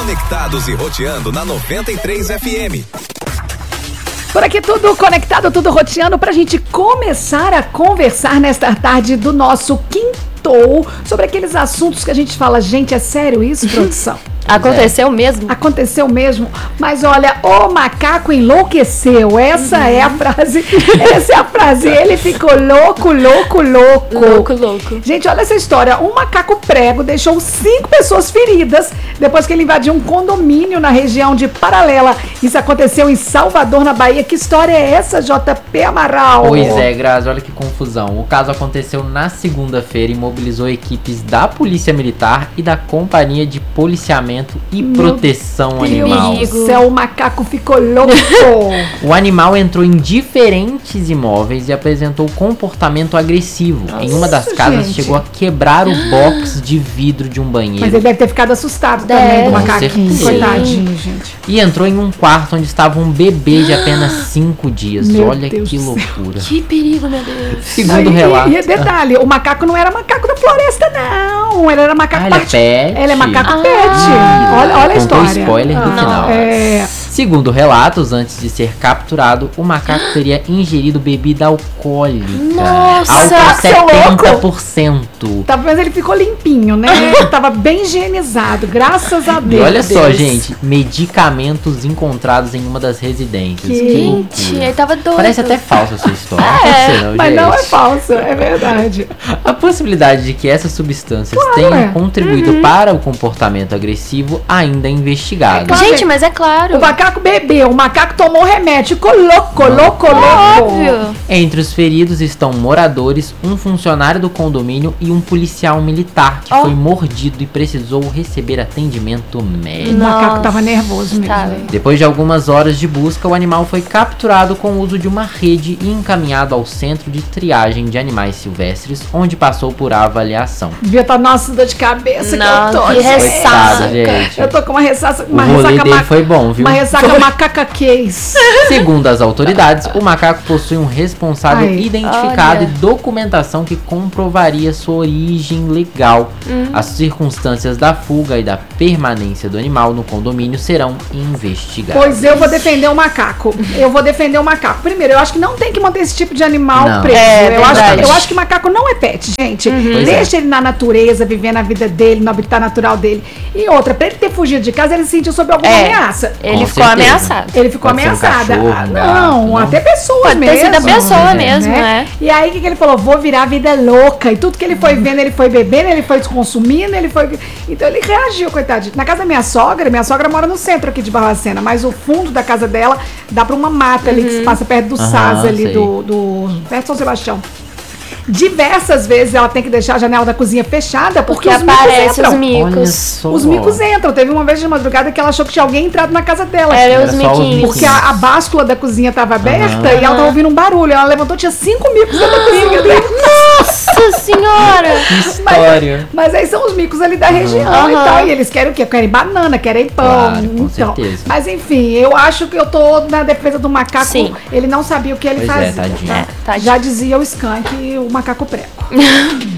Conectados e roteando na 93 FM. Por aqui tudo conectado, tudo roteando pra gente começar a conversar nesta tarde do nosso Quintou sobre aqueles assuntos que a gente fala, gente, é sério isso, produção? Aconteceu mesmo? Aconteceu mesmo, mas olha, o macaco enlouqueceu, essa é a frase, ele ficou louco. Gente, olha essa história, um macaco prego deixou 5 pessoas feridas depois que ele invadiu um condomínio na região de Paralela. Isso aconteceu em Salvador, na Bahia. Que história é essa, JP Amaral? Pois é, Grazi, olha que confusão. O caso aconteceu na segunda-feira e mobilizou equipes da Polícia Militar e da Companhia de Policiamento e Proteção Animal. Meu Deus do céu, o macaco ficou louco. O animal entrou em diferentes imóveis e apresentou comportamento agressivo. Nossa, em uma das casas, gente, chegou a quebrar o box de vidro de um banheiro. Mas ele deve ter ficado assustado também, do macaquinho. certeza. Coitadinho, gente. E entrou em um quarto onde estava um bebê de apenas 5 dias. Meu Olha Deus que do céu. loucura. Que perigo, meu Deus. Segundo o relato. E detalhe, o macaco não era macaco da floresta, não. Ele era macaco ele é pet. Ele é macaco pet. Olha a Contou história. spoiler do final. Segundo relatos, antes de ser capturado, o macaco teria ingerido bebida alcoólica. Nossa, álcool 70%. Talvez ele ficou limpinho, né? Tava bem higienizado, graças a E Deus. olha só, gente, medicamentos encontrados em uma das residências. Gente, ele tava doido. Parece até falsa essa história. Não pode ser, não, Mas gente. não é falso, é verdade. A possibilidade de que essas substâncias Claro, tenham contribuído para o comportamento agressivo ainda é investigado. claro. Gente, mas é claro. O macaco bebeu, o macaco tomou remédio, ficou louco. Óbvio. Entre os feridos estão moradores, um funcionário do condomínio e um policial militar que foi mordido e precisou receber atendimento O médico. macaco tava nervoso mesmo. Tá. Depois de algumas horas de busca, o animal foi capturado com o uso de uma rede e encaminhado ao centro de triagem de animais silvestres, onde passou por avaliação. Devia estar, nossa, dor de cabeça Não, que eu tô, que gente. ressaca. gente. Eu tô com uma ressaca, O rolê dele foi bom, viu? uma ressaca macaca case. Segundo as autoridades, o macaco possui um responsável Ai, identificado olha. e documentação que comprovaria sua origem legal. As circunstâncias da fuga e da permanência do animal no condomínio serão investigadas. Pois eu vou defender o macaco. Primeiro, eu acho que não tem que manter esse tipo de animal Não. preso. É verdade. Eu acho que macaco não é pet, gente. Pois Deixa ele na natureza, vivendo a vida dele, no habitat natural dele. E outra, pra ele ter fugido de casa, ele se sentiu sob alguma ameaça. Ele Com ficou certeza. ameaçado. Ele ficou Pode ser um ameaçado. cachorro, um gato, não? Até pessoas Pode ter mesmo. sido a pessoa É, mesmo, né? E aí, o que ele falou? Vou virar a vida louca. E tudo que ele foi vendo, ele foi bebendo, ele foi consumindo, ele foi... Então, ele reagiu, coitadinho. Na casa da minha sogra mora no centro aqui de Barbacena, mas o fundo da casa dela dá pra uma mata ali, que se passa perto do Saz ali, sei. perto de São Sebastião. Diversas vezes ela tem que deixar a janela da cozinha fechada porque os micos aparece entram. os Olha micos. só. Os micos entram. Teve uma vez de madrugada que ela achou que tinha alguém entrado na casa dela. Era Era os só os miquinhos. Porque a báscula da cozinha tava aberta e ela tava ouvindo um barulho. Ela levantou, tinha 5 micos dentro da cozinha dela. Nossa senhora! Que história. Mas aí são os micos ali da região e tal. E eles querem o quê? Querem banana, querem pão. Claro, com certeza. Mas enfim, eu acho que eu tô na defesa do macaco. Sim. Ele não sabia o que ele Pois é, fazia. tadinho. Tá? Tadinho. Já dizia o Skank, o macaco prego.